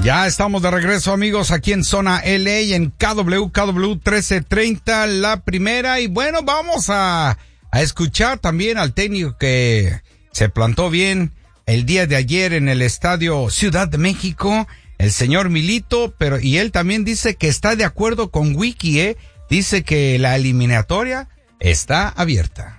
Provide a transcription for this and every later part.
Ya estamos de regreso, amigos, aquí en Zona LA, en KW 1330, la primera. Y bueno, vamos a escuchar también al técnico que se plantó bien el día de ayer en el Estadio Ciudad de México, el señor Milito, y él también dice que está de acuerdo con Wiki, dice que la eliminatoria está abierta.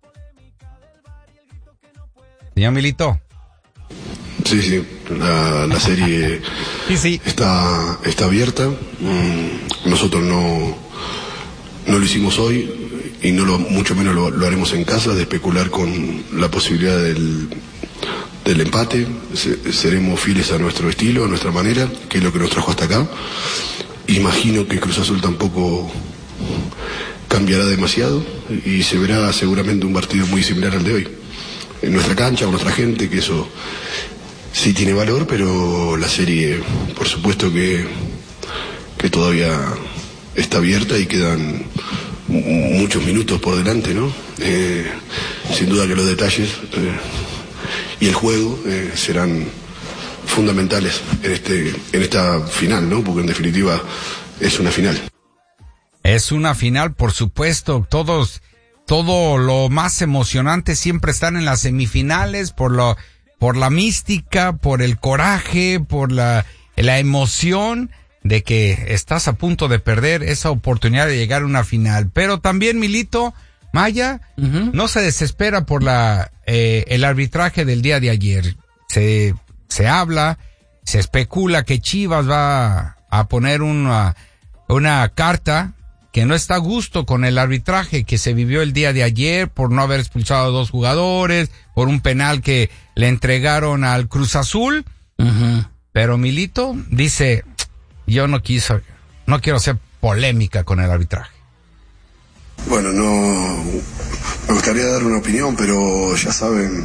Señor Milito. Sí, la serie sí. Está abierta. Nosotros no lo hicimos hoy y mucho menos lo haremos en casa, de especular con la posibilidad del empate. Seremos fieles a nuestro estilo, a nuestra manera, que es lo que nos trajo hasta acá. Imagino que Cruz Azul tampoco cambiará demasiado y se verá seguramente un partido muy similar al de hoy. En nuestra cancha, con nuestra gente, que eso sí tiene valor, pero la serie, por supuesto que todavía está abierta y quedan muchos minutos por delante, ¿no? Sin duda que los detalles y el juego serán fundamentales en esta final, ¿no? Porque en definitiva es una final. Es una final, por supuesto. Todo lo más emocionante siempre están en las semifinales, por la mística, por el coraje, por la emoción de que estás a punto de perder esa oportunidad de llegar a una final. Pero también, Milito, Maya, no se desespera por el arbitraje del día de ayer. Se habla, se especula que Chivas va a poner una carta que no está a gusto con el arbitraje que se vivió el día de ayer por no haber expulsado a 2 jugadores, por un penal que le entregaron al Cruz Azul. Pero Milito dice, yo no quiero hacer polémica con el arbitraje. Bueno, no me gustaría dar una opinión, pero ya saben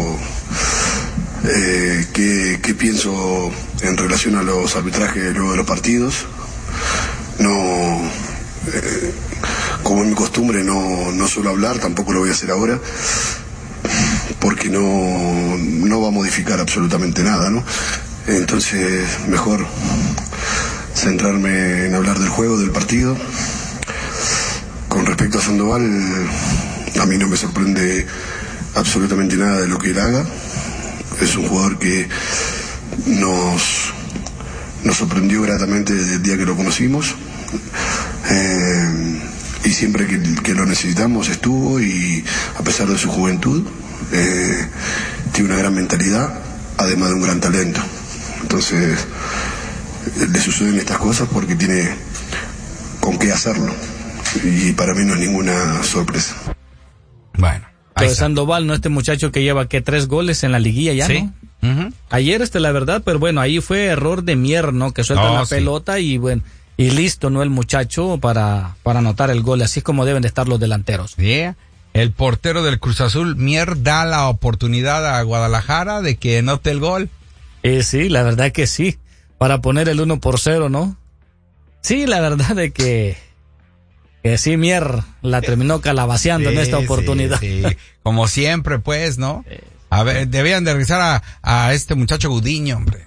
qué pienso en relación a los arbitrajes luego de los partidos. Como es mi costumbre, no suelo hablar, tampoco lo voy a hacer ahora, porque no va a modificar absolutamente nada, ¿no? Entonces, mejor centrarme en hablar del juego, del partido. Con respecto a Sandoval, a mí no me sorprende absolutamente nada de lo que él haga. Es un jugador que nos sorprendió gratamente desde el día que lo conocimos. Y siempre que lo necesitamos estuvo, y a pesar de su juventud tiene una gran mentalidad, además de un gran talento. Entonces le suceden estas cosas porque tiene con qué hacerlo, y para mí no es ninguna sorpresa. Bueno, pero Sandoval, ¿no? Este muchacho que lleva 3 goles en la liguilla ya, ¿sí? ¿No? Ayer la verdad, pero bueno, ahí fue error de Mier, ¿no? Que suelta la pelota y bueno, y listo, ¿no? El muchacho para anotar el gol, así es como deben de estar los delanteros. Yeah. El portero del Cruz Azul, Mier, da la oportunidad a Guadalajara de que anote el gol. Sí, la verdad que sí, para poner el 1-0, ¿no? Sí, la verdad de que sí, Mier la terminó calabaceando en esta oportunidad. Sí. Como siempre, pues, ¿no? A ver, debían de regresar a este muchacho Gudiño, hombre.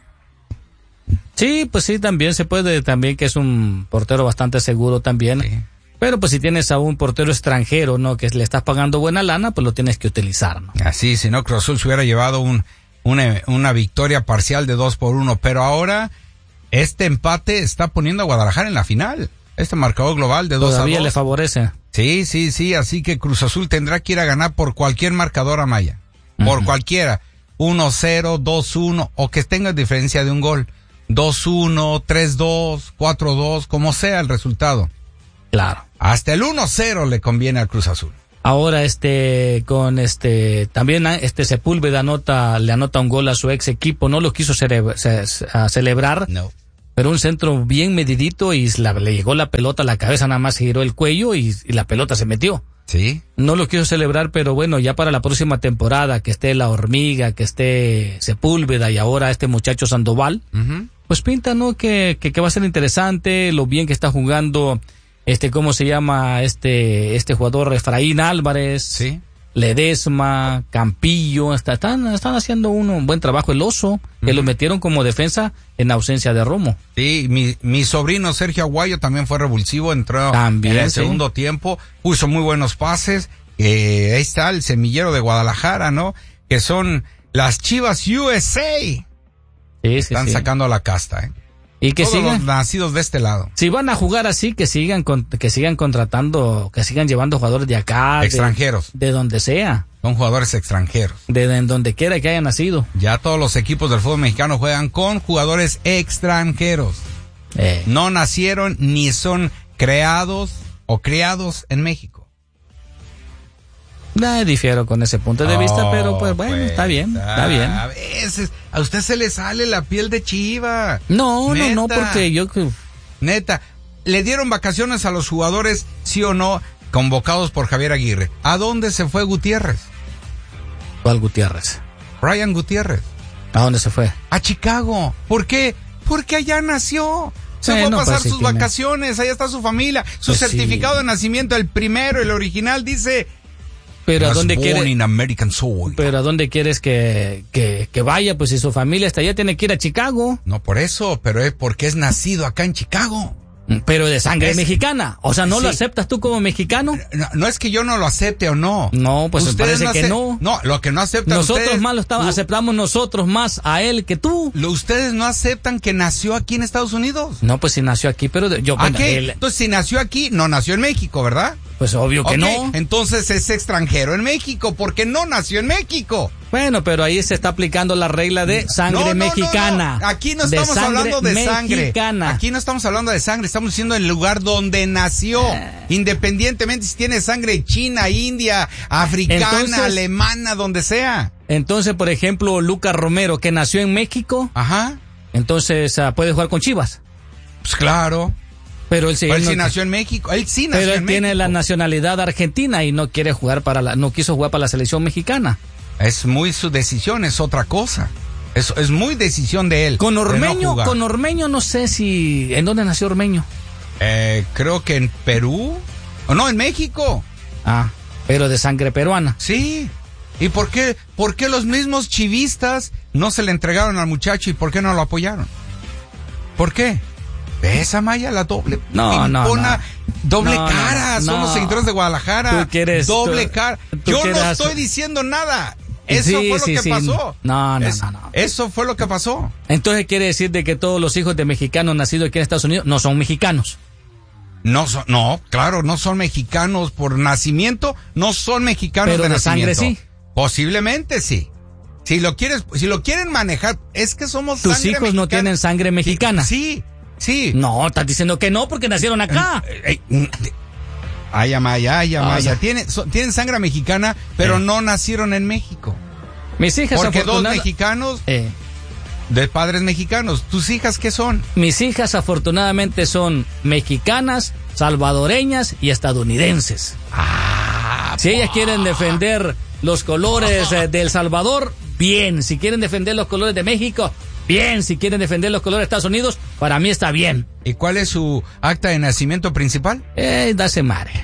Sí, pues sí, también se puede, también que es un portero bastante seguro también. Sí. Pero pues si tienes a un portero extranjero, ¿no? Que le estás pagando buena lana, pues lo tienes que utilizar, ¿no? Así, si no, Cruz Azul se hubiera llevado una victoria parcial de 2-1. Pero ahora, este empate está poniendo a Guadalajara en la final. Este marcador global de 2-2. Todavía le favorece. Sí, así que Cruz Azul tendrá que ir a ganar por cualquier marcador a Maya. Por cualquiera. 1-0, 2-1, o que tenga diferencia de un gol. 2-1, 3-2, 4-2, como sea el resultado. Claro. Hasta el 1-0 le conviene al Cruz Azul. Ahora también Sepúlveda le anota un gol a su ex equipo, no lo quiso celebrar. No. Pero un centro bien medidito y le llegó la pelota a la cabeza, nada más se giró el cuello y la pelota se metió. Sí. No lo quiso celebrar, pero bueno, ya para la próxima temporada, que esté La Hormiga, que esté Sepúlveda y ahora este muchacho Sandoval, pues pinta, ¿no? Que va a ser interesante, lo bien que está jugando, ¿cómo se llama? Este jugador Efraín Álvarez. Sí. Ledesma, Campillo, están haciendo un buen trabajo. El Oso, que lo metieron como defensa en ausencia de Romo. Sí, mi sobrino Sergio Aguayo también fue revulsivo, entró también, en el segundo tiempo, puso muy buenos pases. Ahí está el semillero de Guadalajara, ¿no? Que son las Chivas USA. Están sacando la casta, Y que todos sigan los nacidos de este lado. Si van a jugar así, que sigan contratando, que sigan llevando jugadores de acá, extranjeros, de donde sea. Son jugadores extranjeros. De donde quiera que hayan nacido. Ya todos los equipos del fútbol mexicano juegan con jugadores extranjeros. No nacieron ni son creados o criados en México. Difiero con ese punto de vista, pero pues bueno, está bien. A veces a usted se le sale la piel de chiva. No, porque yo... Neta, ¿le dieron vacaciones a los jugadores, sí o no, convocados por Javier Aguirre? ¿A dónde se fue Gutiérrez? ¿Cuál Gutiérrez? Brian Gutiérrez. ¿A dónde se fue? A Chicago. ¿Por qué? Porque allá nació. Se fue a pasar sus vacaciones, allá está su familia. Su certificado de nacimiento, el primero, el original, dice... Pero ¿a dónde quieres? Pero ¿a dónde quieres que vaya? Pues si su familia está allá, tiene que ir a Chicago. No por eso, pero es porque es nacido acá en Chicago. Pero de sangre mexicana. O sea, ¿no lo aceptas tú como mexicano? No es que yo no lo acepte o no. No, pues ustedes parece que no. No, lo que no aceptan nosotros ustedes, más aceptamos nosotros más a él que tú. Ustedes no aceptan que nació aquí en Estados Unidos. No, pues si nació aquí, pero Entonces, si nació aquí, no nació en México, ¿verdad? Pues obvio que no. Entonces es extranjero en México, porque no nació en México. Bueno, pero ahí se está aplicando la regla de sangre mexicana. No. Aquí no estamos hablando de sangre. Aquí no estamos hablando de sangre, estamos diciendo el lugar donde nació. Independientemente si tiene sangre china, india, africana, alemana, donde sea. Entonces, por ejemplo, Lucas Romero, que nació en México. Ajá. Entonces, ¿puede jugar con Chivas? Pues claro. Pero él sí nació en México. Él sí nació en México. Pero él tiene la nacionalidad argentina y no quiere jugar no quiso jugar para la selección mexicana. Es muy su decisión, es otra cosa. Es muy decisión de él. Con Ormeño no sé si... ¿En dónde nació Ormeño? Creo que en Perú. ¿O no, en México? Pero de sangre peruana. Sí. ¿Y por qué los mismos chivistas no se le entregaron al muchacho y por qué no lo apoyaron? ¿Por qué? ¿Ves, Amaya? La doble... Doble cara. Son los seguidores de Guadalajara. Tú quieres... Doble cara. Yo no estoy diciendo nada. Eso fue lo que pasó. No. Eso fue lo que pasó. Entonces quiere decir de que todos los hijos de mexicanos nacidos aquí en Estados Unidos no son mexicanos. No, claro, no son mexicanos por nacimiento, no son mexicanos de nacimiento. Sangre sí. Posiblemente sí. Si lo quieren manejar, es que somos tus hijos mexicana. No tienen sangre mexicana. Sí. No, estás diciendo que no porque nacieron acá. Ay, Amaya. Tienen sangre mexicana, pero no nacieron en México. Mis hijas porque dos mexicanos de padres mexicanos. ¿Tus hijas qué son? Mis hijas afortunadamente son mexicanas, salvadoreñas y estadounidenses. Si ellas quieren defender los colores de El Salvador, bien. Si quieren defender los colores de México, bien. Si quieren defender los colores de Estados Unidos, para mí está bien. ¿Y cuál es su acta de nacimiento principal? Doesn't matter.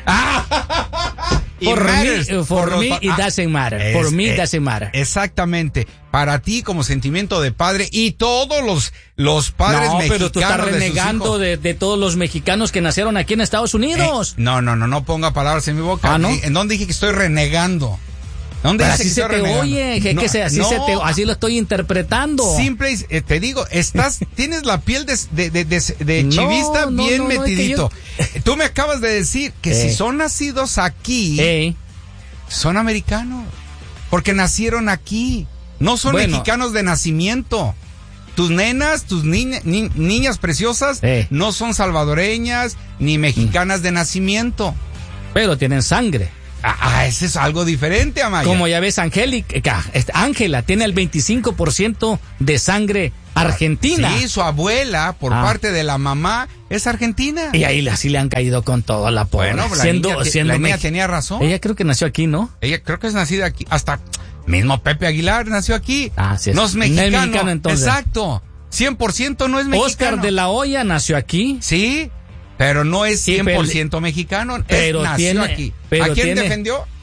For me, it doesn't matter. For me, it doesn't matter. Exactamente. Para ti, como sentimiento de padre, y todos los padres mexicanos. No, pero tú estás renegando de todos los mexicanos que nacieron aquí en Estados Unidos. No ponga palabras en mi boca. ¿No? ¿En dónde dije que estoy renegando? ¿Dónde pero así se te oye, así lo estoy interpretando. Simple, te digo, tienes la piel de chivista bien metidito. Es que tú me acabas de decir que si son nacidos aquí, son americanos, porque nacieron aquí, no son mexicanos de nacimiento. Tus nenas, tus niñas preciosas, no son salvadoreñas ni mexicanas de nacimiento. Pero tienen sangre. Ese es algo diferente, Amaya. Como ya ves, Ángela tiene el 25% de sangre argentina. Sí, su abuela, por parte de la mamá, es argentina. Y ahí así le han caído con toda la pobre. Bueno, la niña tenía razón. Ella creo que nació aquí, ¿no? Ella creo que es nacida aquí. Hasta mismo Pepe Aguilar nació aquí. Sí, no es mexicano. No es mexicano, entonces. Exacto. 100% no es mexicano. Oscar de la Hoya nació aquí. Sí. Pero no es 100% mexicano, nació aquí. ¿A quién defendió?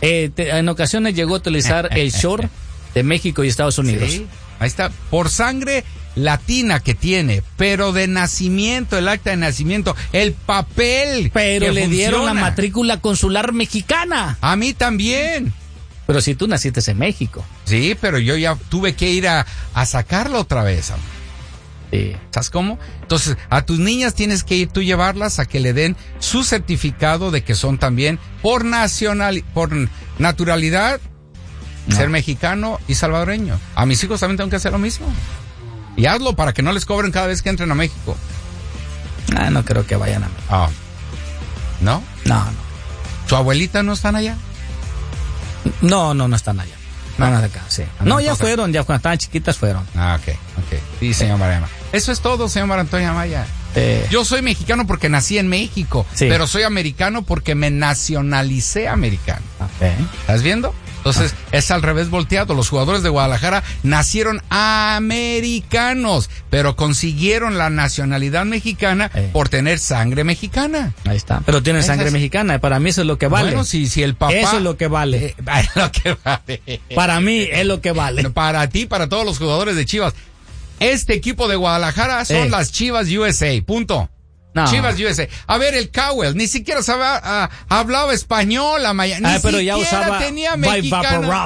En ocasiones llegó a utilizar el short de México y Estados Unidos. Sí, ahí está, por sangre latina que tiene, pero de nacimiento, el acta de nacimiento, el papel. Pero le dieron la matrícula consular mexicana. A mí también. Pero si tú naciste en México. Sí, pero yo ya tuve que ir a sacarla otra vez. Sí. ¿Sabes cómo? Entonces, a tus niñas tienes que ir tú llevarlas a que le den su certificado de que son también por naturalidad, ser mexicano y salvadoreño. A mis hijos también tengo que hacer lo mismo. Y hazlo para que no les cobren cada vez que entren a México. No creo que vayan a México. ¿No? No. ¿Tu abuelita no están allá? No están allá. No, de acá, sí. No, ya fueron, ya cuando estaban chiquitas fueron. Ok. Sí, señor Mariano. Eso es todo, señor Antonio Amaya. Yo soy mexicano porque nací en México, pero soy americano porque me nacionalicé americano. ¿Estás viendo? Entonces, es al revés volteado. Los jugadores de Guadalajara nacieron americanos, pero consiguieron la nacionalidad mexicana por tener sangre mexicana. Ahí está. Pero tienen sangre mexicana. Para mí eso es lo que vale. Bueno, si el papá... Eso es lo que vale. Es lo que vale. Para mí es lo que vale. Para ti, para todos los jugadores de Chivas. Este equipo de Guadalajara son las Chivas USA. Punto. No. Chivas USA. A ver, el Cowell ni siquiera hablaba español, pero ya usaba tenía mexicana.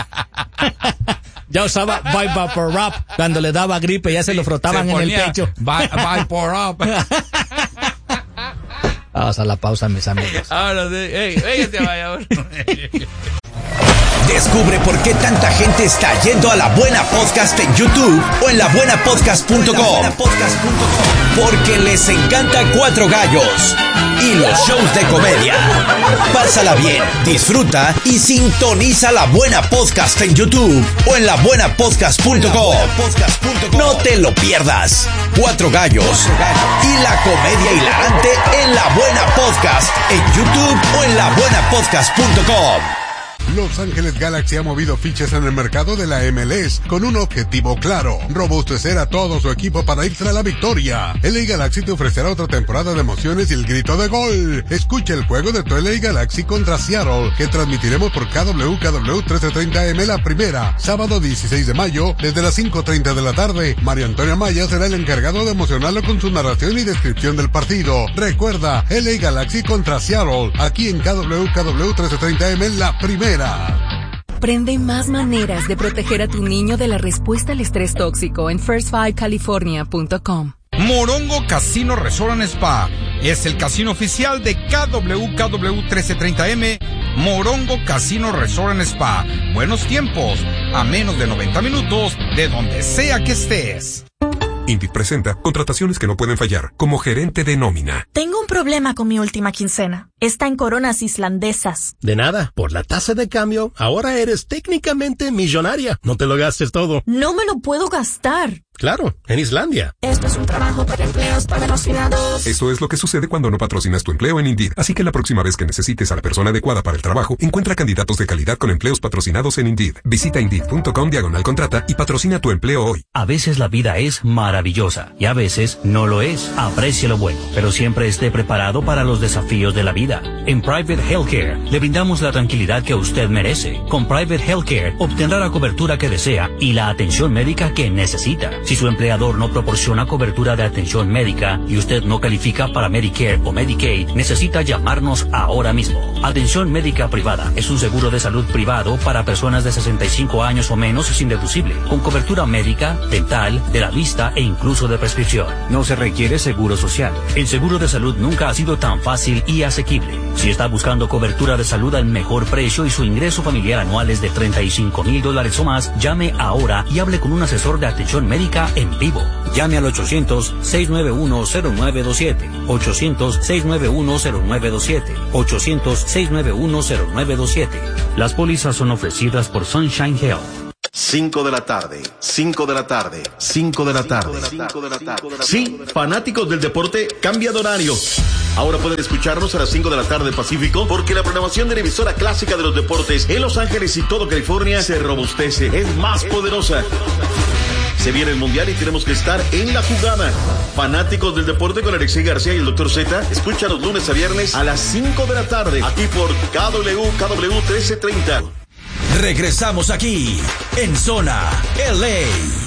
Ya usaba Vivaporub cuando le daba gripe, ya se lo frotaban en el pecho. Vivaporub. Vamos a la pausa, mis amigos. Ahora, Descubre por qué tanta gente está yendo a La Buena Podcast en YouTube o en labuenapodcast.com. Porque les encanta Cuatro Gallos y los shows de comedia. Pásala bien, disfruta y sintoniza La Buena Podcast en YouTube o en labuenapodcast.com. No te lo pierdas. Cuatro Gallos y la comedia hilarante en La Buena Podcast en YouTube o en labuenapodcast.com. Los Ángeles Galaxy ha movido fichas en el mercado de la MLS con un objetivo claro: robustecer a todo su equipo para ir tras la victoria. LA Galaxy te ofrecerá otra temporada de emociones y el grito de gol. Escucha el juego de tu LA Galaxy contra Seattle, que transmitiremos por KW 1330 AM la primera, sábado 16 de mayo, desde las 5:30 de la tarde. Mario Antonio Amaya será el encargado de emocionarlo con su narración y descripción del partido. Recuerda, LA Galaxy contra Seattle, aquí en KW 1330 AM la primera. Aprende más maneras de proteger a tu niño de la respuesta al estrés tóxico en first5california.com. Morongo Casino Resort and Spa es el casino oficial de KW 1330M. Morongo Casino Resort and Spa. Buenos tiempos, a menos de 90 minutos de donde sea que estés. Indeed presenta contrataciones que no pueden fallar, como gerente de nómina. Tengo un problema con mi última quincena. Está en coronas islandesas. De nada, por la tasa de cambio, ahora eres técnicamente millonaria. No te lo gastes todo. No me lo puedo gastar. Claro, en Islandia. Esto es un trabajo para empleos patrocinados. Eso es lo que sucede cuando no patrocinas tu empleo en Indeed. Así que la próxima vez que necesites a la persona adecuada para el trabajo, encuentra candidatos de calidad con empleos patrocinados en Indeed. Visita Indeed.com/contrata y patrocina tu empleo hoy. A veces la vida es maravillosa y a veces no lo es. Aprecie lo bueno, pero siempre esté preparado para los desafíos de la vida. En Private Healthcare le brindamos la tranquilidad que usted merece. Con Private Healthcare obtendrá la cobertura que desea y la atención médica que necesita. Si su empleador no proporciona cobertura de atención médica y usted no califica para Medicare o Medicaid, necesita llamarnos ahora mismo. Atención médica privada es un seguro de salud privado para personas de 65 años o menos sin deducible, con cobertura médica, dental, de la vista e incluso de prescripción. No se requiere seguro social. El seguro de salud nunca ha sido tan fácil y asequible. Si está buscando cobertura de salud al mejor precio y su ingreso familiar anual es de $35,000 o más, llame ahora y hable con un asesor de atención médica en vivo. Llame al 800-691-0927. 800-691-0927. 800-691-0927. Las pólizas son ofrecidas por Sunshine Health. 5 de la tarde, 5 de la tarde, 5 de la tarde. Sí, fanáticos del deporte, cambia de horario. Ahora pueden escucharnos a las 5 de la tarde Pacífico, porque la programación de la emisora clásica de los deportes en Los Ángeles y todo California se robustece, es más poderosa. Se viene el Mundial y tenemos que estar en la jugada. Fanáticos del deporte con Alexei García y el Dr. Z, escúchanos lunes a viernes a las 5 de la tarde, aquí por KW 1330. Regresamos aquí, en Zona LA.